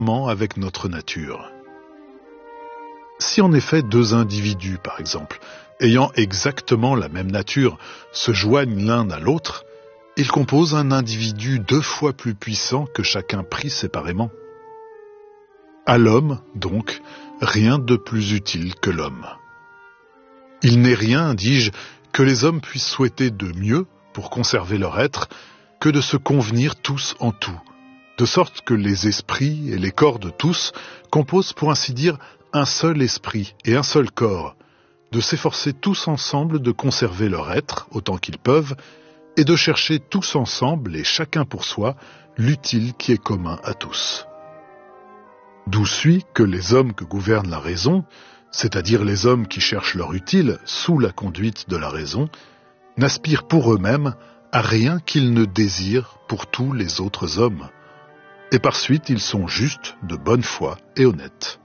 avec notre nature. Si en effet deux individus, par exemple, ayant exactement la même nature, se joignent l'un à l'autre, ils composent un individu 2 fois plus puissant que chacun pris séparément. À l'homme, donc, rien de plus utile que l'homme. Il n'est rien, dis-je, que les hommes puissent souhaiter de mieux pour conserver leur être que de se convenir tous en tout, de sorte que les esprits et les corps de tous composent pour ainsi dire un seul esprit et un seul corps, de s'efforcer tous ensemble de conserver leur être autant qu'ils peuvent et de chercher tous ensemble et chacun pour soi l'utile qui est commun à tous. D'où suit que les hommes que gouverne la raison, c'est-à-dire les hommes qui cherchent leur utile sous la conduite de la raison, n'aspirent pour eux-mêmes à rien qu'ils ne désirent pour tous les autres hommes, et par suite ils sont justes, de bonne foi et honnêtes.